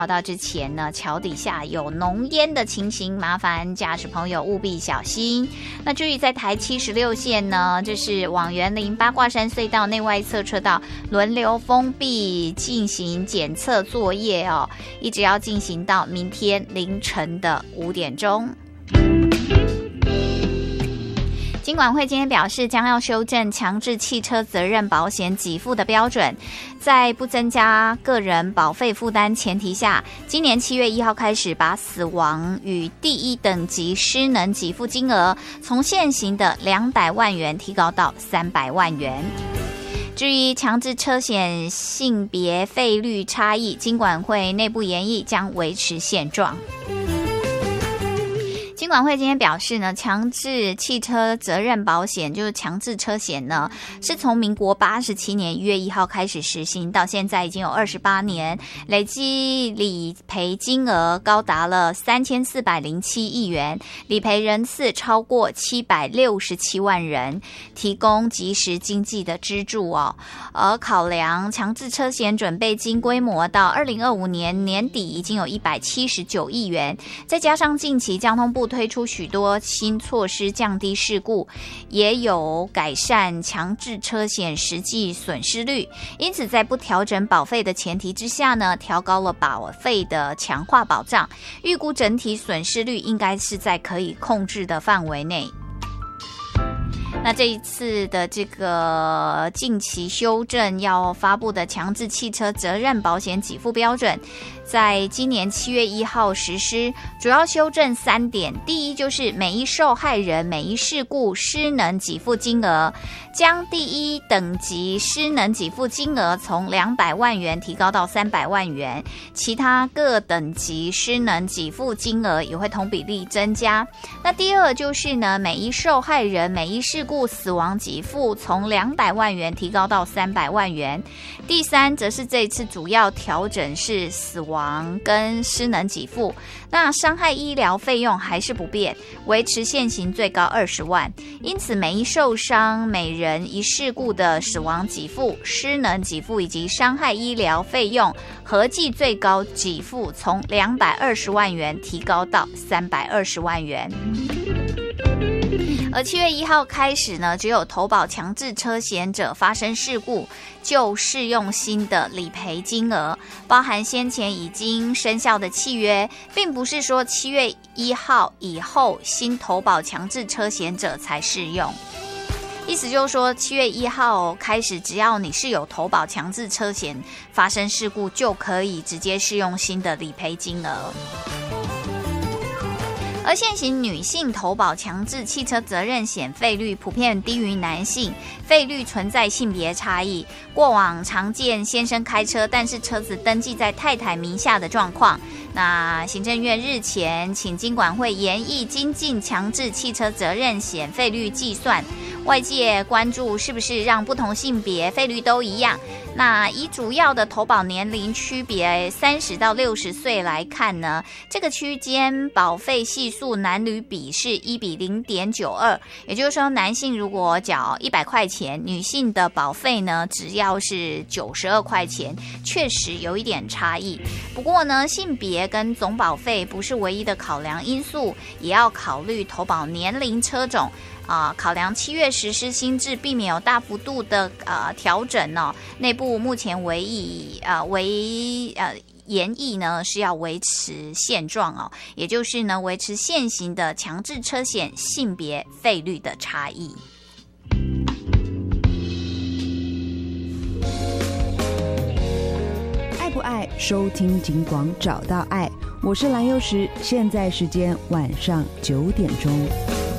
跑道之前呢，桥底下有浓烟的情形，麻烦驾驶朋友务必小心。那至于在台76线呢，这是往园林八卦山隧道内外侧车道轮流封闭进行检测作业哦，一直要进行到明天凌晨的5点钟。金管会今天表示，将要修正强制汽车责任保险给付的标准，在不增加个人保费负担前提下，今年7月1号开始，把死亡与第一等级失能给付金额从现行的200万元提高到300万元。至于强制车险性别费率差异，金管会内部研议将维持现状。金管会今天表示呢，强制汽车责任保险就是强制车险呢，是从民国87年1月1号开始实行，到现在已经有28年，累计理赔金额高达了3407亿元，理赔人次超过767万人，提供及时经济的支柱哦。而考量强制车险准备金规模到2025年年底已经有179亿元，再加上近期交通部推出许多新措施降低事故，也有改善强制车险实际损失率，因此在不调整保费的前提之下呢，调高了保费的强化保障，预估整体损失率应该是在可以控制的范围内。那这一次的这个近期修正要发布的强制汽车责任保险给付标准，在今年7月1号实施，主要修正3点。第一，就是每一受害人每一事故失能给付金额，将第一等级失能给付金额从200万元提高到300万元，其他各等级失能给付金额也会同比例增加。那第二就是呢，每一受害人每一事故死亡给付从200万元提高到300万元。第三，则是这一次主要调整是死亡跟失能给付，那伤害医疗费用还是不变，维持现行最高20万。因此，每一受伤每人一事故的死亡给付、失能给付以及伤害医疗费用合计最高给付从220万元提高到320万元。而7月1号开始呢，只有投保强制车险者发生事故，就适用新的理赔金额，包含先前已经生效的契约，并不是说7月1号以后新投保强制车险者才适用。意思就是说，7月1号开始，只要你是有投保强制车险发生事故，就可以直接适用新的理赔金额。而现行女性投保强制汽车责任险费率普遍低于男性，费率存在性别差异。过往常见先生开车，但是车子登记在太太名下的状况。那行政院日前请金管会研议精进强制汽车责任险费率计算，外界关注是不是让不同性别费率都一样。那以主要的投保年龄区别30到60岁来看呢，这个区间保费系数男女比是1比0.92，也就是说男性如果缴100块钱，女性的保费呢只要是92块钱，确实有一点差异。不过呢，性别跟总保费不是唯一的考量因素，也要考虑投保年龄、车种。考量7月实施新制，避免有大幅度的调整哦。内部目前研议呢是要维持现状哦，也就是呢维持现行的强制车险性别费率的差异。 爱不爱？收听警广找到爱，我是蓝幼时，现在时间晚上9点钟。